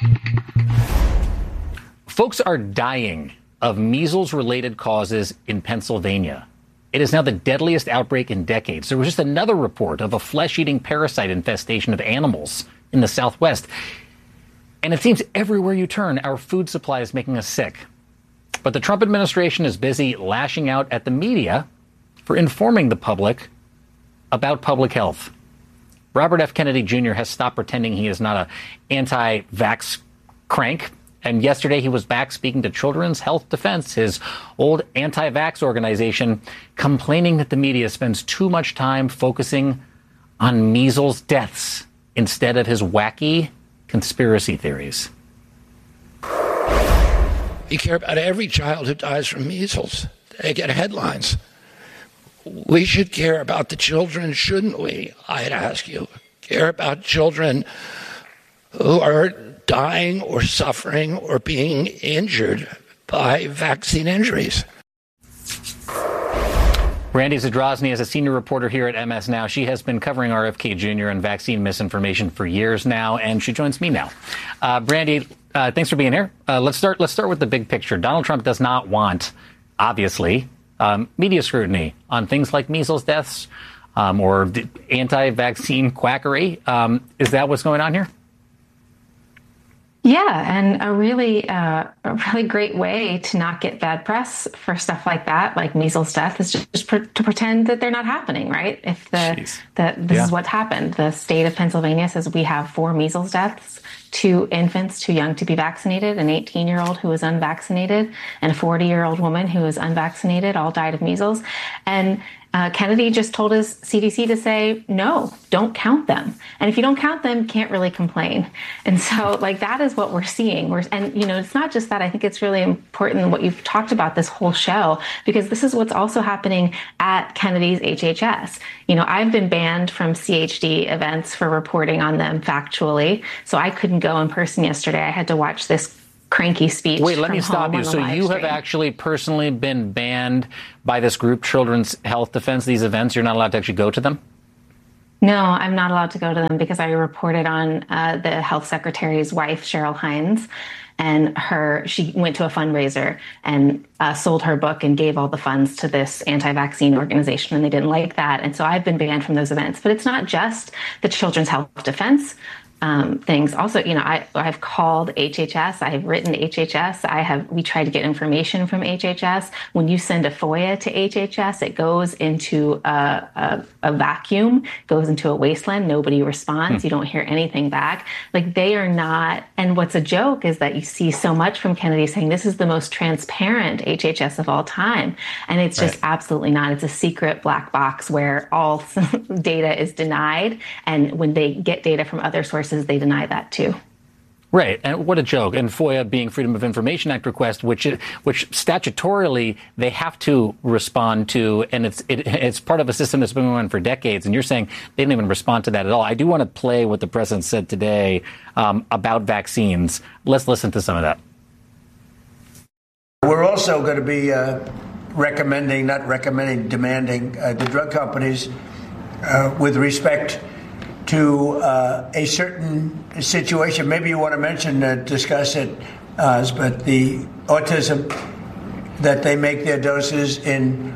Folks are dying of measles-related causes in Pennsylvania. It is now the deadliest outbreak in decades. There was just another report of a flesh-eating parasite infestation of animals in the Southwest. And it seems everywhere you turn, our food supply is making us sick. But the Trump administration is busy lashing out at the media for informing the public about public health. Robert F. Kennedy Jr. has stopped pretending he is not an anti-vax crank. And yesterday he was back speaking to Children's Health Defense, his old anti-vax organization, complaining that the media spends too much time focusing on measles deaths instead of his wacky conspiracy theories. We care about every child who dies from measles. They get headlines. We should care about the children, shouldn't we? I'd ask you. Care about children who are dying or suffering or being injured by vaccine injuries. Brandy Zadrozny is a senior reporter here at MS Now. She has been covering RFK Jr. and vaccine misinformation for years now, and she joins me now. Brandy, thanks for being here. Let's start with the big picture. Donald Trump does not want, obviously, media scrutiny on things like measles deaths or the anti-vaccine quackery. Is that what's going on here? Yeah, and a really great way to not get bad press for stuff like that, like measles death, is just to pretend that they're not happening, right? If this is what's happened. The state of Pennsylvania says we have 4 measles deaths, 2 infants too young to be vaccinated, an 18-year-old who was unvaccinated, and a 40-year-old woman who was unvaccinated, all died of measles. And Kennedy just told his CDC to say, no, don't count them. And if you don't count them, you can't really complain. And so, that is what we're seeing. It's not just that. I think it's really important what you've talked about this whole show, because this is what's also happening at Kennedy's HHS. I've been banned from CHD events for reporting on them factually. So I couldn't go in person yesterday. I had to watch this cranky speech. Wait, let me stop you. So you have actually personally been banned by this group, Children's Health Defense, these events? You're not allowed to actually go to them? No, I'm not allowed to go to them because I reported on the health secretary's wife, Cheryl Hines, and she went to a fundraiser and sold her book and gave all the funds to this anti-vaccine organization, and they didn't like that. And so I've been banned from those events. But it's not just the Children's Health Defense things. Also, I've called HHS. I have written HHS. We try to get information from HHS. When you send a FOIA to HHS, it goes into a vacuum, goes into a wasteland. Nobody responds. You don't hear anything back. They are not. And what's a joke is that you see so much from Kennedy saying this is the most transparent HHS of all time. And it's just absolutely not. It's a secret black box where all data is denied. And when they get data from other sources, they deny that too. Right. And what a joke. And FOIA being Freedom of Information Act request, which statutorily they have to respond to. And it's part of a system that's been going on for decades. And you're saying they didn't even respond to that at all. I do want to play what the president said today about vaccines. Let's listen to some of that. We're also going to be demanding the drug companies with respect to a certain situation. Maybe you want to discuss it, but the autism, that they make their doses in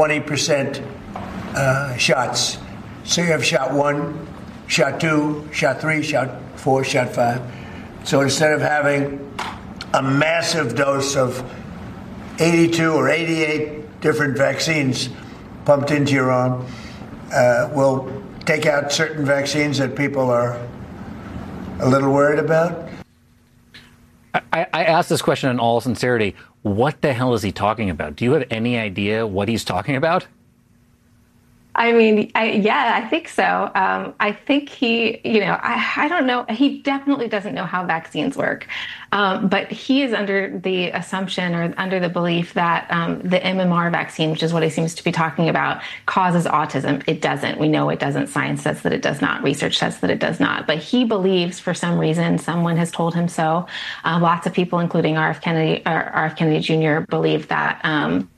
20% shots. So you have shot 1, shot 2, shot 3, shot 4, shot 5. So instead of having a massive dose of 82 or 88 different vaccines pumped into your arm, we'll take out certain vaccines that people are a little worried about? I asked this question in all sincerity. What the hell is he talking about? Do you have any idea what he's talking about? I mean, I think so. I think he, I don't know. He definitely doesn't know how vaccines work. But he is under the assumption or under the belief that the MMR vaccine, which is what he seems to be talking about, causes autism. It doesn't. We know it doesn't. Science says that it does not. Research says that it does not. But he believes, for some reason, someone has told him so. Lots of people, including RF Kennedy Jr., believe that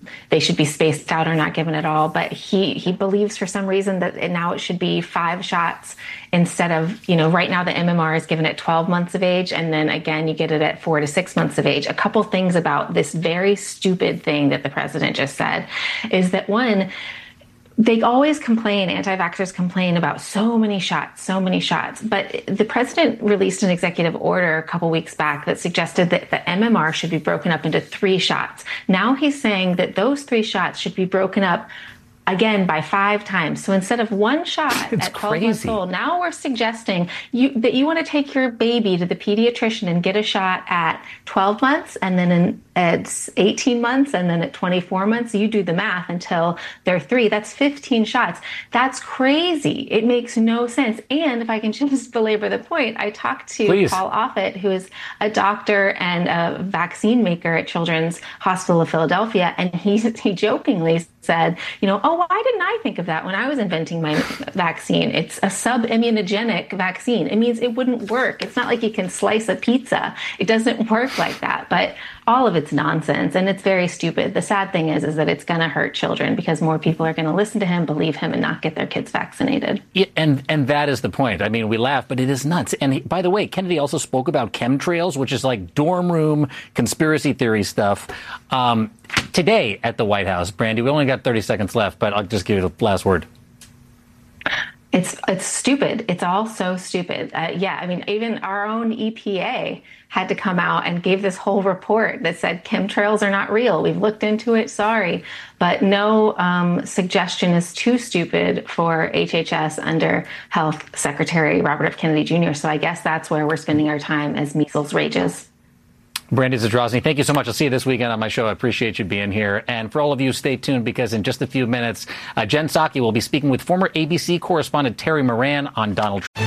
they should be spaced out or not given at all. But he believes for some reason that now it should be 5 shots instead of, right now the MMR is given at 12 months of age. And then again, you get it at 4 to 6 months of age. A couple things about this very stupid thing that the president just said is that, one, they always complain, anti-vaxxers complain about so many shots. But the president released an executive order a couple weeks back that suggested that the MMR should be broken up into 3 shots. Now he's saying that those 3 shots should be broken up again by 5 times. So instead of 1 shot at 12 months old, now we're suggesting that you want to take your baby to the pediatrician and get a shot at 12 months and then at 18 months and then at 24 months. You do the math until they're 3. That's 15 shots. That's crazy. It makes no sense. And if I can just belabor the point, I talked to Paul Offit, who is a doctor and a vaccine maker at Children's Hospital of Philadelphia, and he jokingly said, why didn't I think of that when I was inventing my vaccine? It's a sub-immunogenic vaccine. It means it wouldn't work. It's not like you can slice a pizza. It doesn't work like that. But all of it's nonsense, and it's very stupid. The sad thing is that it's going to hurt children because more people are going to listen to him, believe him, and not get their kids vaccinated. Yeah, and that is the point. I mean, we laugh, but it is nuts. And by the way, Kennedy also spoke about chemtrails, which is like dorm room conspiracy theory stuff. Today at the White House, Brandy, we only got 30 seconds left, but I'll just give you the last word. It's stupid. It's all so stupid. Even our own EPA had to come out and gave this whole report that said chemtrails are not real. We've looked into it. Sorry. But no suggestion is too stupid for HHS under Health Secretary Robert F. Kennedy Jr. So I guess that's where we're spending our time as measles rages. Brandy Zadrozny, thank you so much. I'll see you this weekend on my show. I appreciate you being here. And for all of you, stay tuned because in just a few minutes, Jen Psaki will be speaking with former ABC correspondent Terry Moran on Donald Trump.